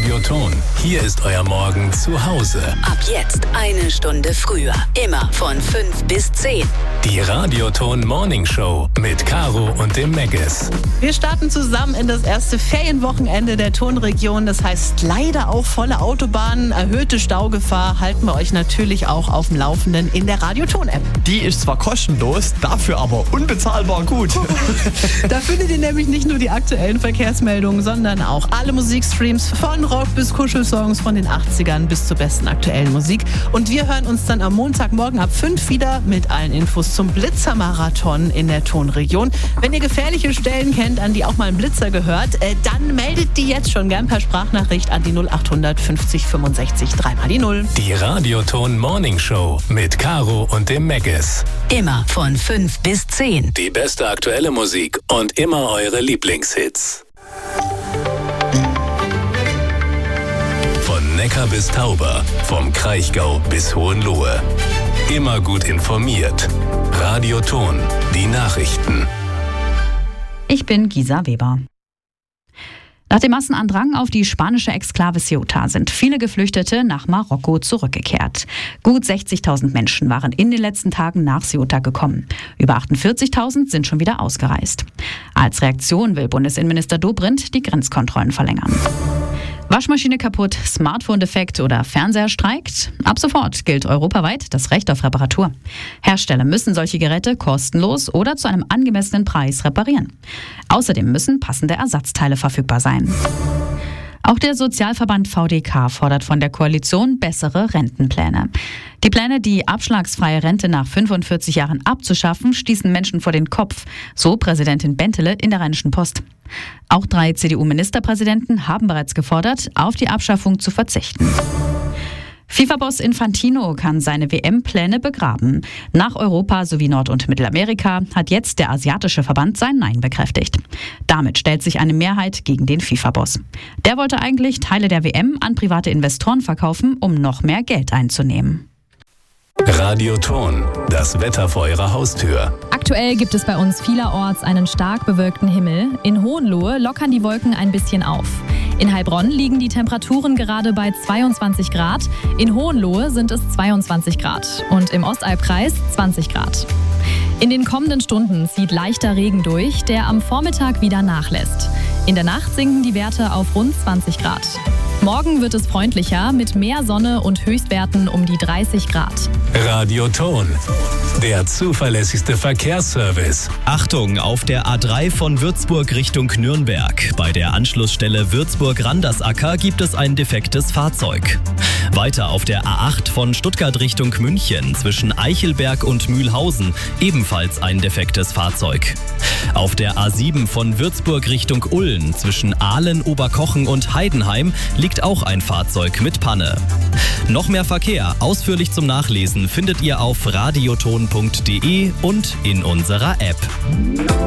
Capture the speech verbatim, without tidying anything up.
Radioton. Hier ist euer Morgen zu Hause. Ab jetzt eine Stunde früher. Immer von fünf bis zehn. Die Radioton Morning Show mit Caro und dem Meggis. Wir starten zusammen in das erste Ferienwochenende der Tonregion. Das heißt leider auch volle Autobahnen, erhöhte Staugefahr. Halten wir euch natürlich auch auf dem Laufenden in der Radioton-App. Die ist zwar kostenlos, dafür aber unbezahlbar gut. Da findet ihr nämlich nicht nur die aktuellen Verkehrsmeldungen, sondern auch alle Musikstreams von Rock bis Kuschelsongs von den achtzigern bis zur besten aktuellen Musik. Und wir hören uns dann am Montagmorgen ab fünf wieder mit allen Infos zum Blitzermarathon in der Tonregion. Wenn ihr gefährliche Stellen kennt, an die auch mal ein Blitzer gehört, äh, dann meldet die jetzt schon gern per Sprachnachricht an die null acht fünfzig fünfundsechzig dreimal die null. Die Radioton Morning Show mit Caro und dem Meggis. Immer von fünf bis zehn. Die beste aktuelle Musik und immer eure Lieblingshits. Von Neckar bis Tauber, vom Kraichgau bis Hohenlohe. Immer gut informiert. Radioton, die Nachrichten. Ich bin Gisa Weber. Nach dem Massenandrang auf die spanische Exklave Ceuta sind viele Geflüchtete nach Marokko zurückgekehrt. Gut sechzigtausend Menschen waren in den letzten Tagen nach Ceuta gekommen. Über achtundvierzigtausend sind schon wieder ausgereist. Als Reaktion will Bundesinnenminister Dobrindt die Grenzkontrollen verlängern. Waschmaschine kaputt, Smartphone defekt oder Fernseher streikt? Ab sofort gilt europaweit das Recht auf Reparatur. Hersteller müssen solche Geräte kostenlos oder zu einem angemessenen Preis reparieren. Außerdem müssen passende Ersatzteile verfügbar sein. Auch der Sozialverband V D K fordert von der Koalition bessere Rentenpläne. Die Pläne, die abschlagsfreie Rente nach fünfundvierzig Jahren abzuschaffen, stießen Menschen vor den Kopf, so Präsidentin Bentele in der Rheinischen Post. Auch drei C D U-Ministerpräsidenten haben bereits gefordert, auf die Abschaffung zu verzichten. FIFA-Boss Infantino kann seine W M-Pläne begraben. Nach Europa sowie Nord- und Mittelamerika hat jetzt der asiatische Verband sein Nein bekräftigt. Damit stellt sich eine Mehrheit gegen den FIFA-Boss. Der wollte eigentlich Teile der W M an private Investoren verkaufen, um noch mehr Geld einzunehmen. Radioton, das Wetter vor eurer Haustür. Aktuell gibt es bei uns vielerorts einen stark bewölkten Himmel. In Hohenlohe lockern die Wolken ein bisschen auf. In Heilbronn liegen die Temperaturen gerade bei zweiundzwanzig Grad. In Hohenlohe sind es zweiundzwanzig Grad und im Ostalbkreis zwanzig Grad. In den kommenden Stunden zieht leichter Regen durch, der am Vormittag wieder nachlässt. In der Nacht sinken die Werte auf rund zwanzig Grad. Morgen wird es freundlicher mit mehr Sonne und Höchstwerten um die dreißig Grad. Radioton, der zuverlässigste Verkehrsservice. Achtung, auf der A drei von Würzburg Richtung Nürnberg. Bei der Anschlussstelle Würzburg-Randersacker gibt es ein defektes Fahrzeug. Weiter auf der A acht von Stuttgart Richtung München zwischen Eichelberg und Mühlhausen ebenfalls ein defektes Fahrzeug. Auf der A sieben von Würzburg Richtung Ulm zwischen Aalen, Oberkochen und Heidenheim liegt auch ein Fahrzeug mit Panne. Noch mehr Verkehr ausführlich zum Nachlesen findet ihr auf radioton punkt de und in unserer App.